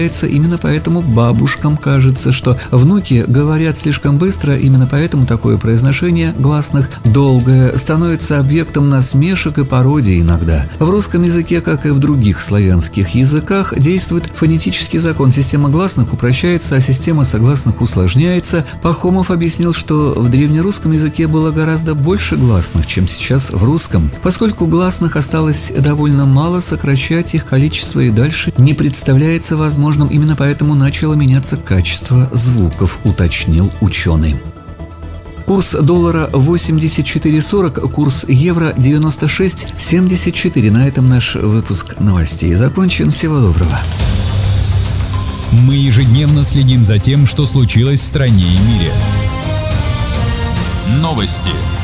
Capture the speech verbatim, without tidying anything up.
повторяется, именно поэтому бабушкам кажется, что внуки говорят слишком быстро, именно поэтому такое произношение гласных долгое становится объектом насмешек и пародий иногда. В русском языке, как и в других славянских языках, действует фонетический закон. Система гласных упрощается, а система согласных усложняется. Пахомов объяснил, что в древнерусском языке было гораздо больше гласных, чем сейчас в русском. Поскольку гласных осталось довольно мало, сокращать их количество и дальше не представляется возможным. Именно поэтому начало меняться качество звуков, уточнил ученый. Курс доллара восемьдесят четыре сорок, курс евро девяносто шесть семьдесят четыре. На этом наш выпуск новостей закончен. Всего доброго. Мы ежедневно следим за тем, что случилось в стране и мире. Новости.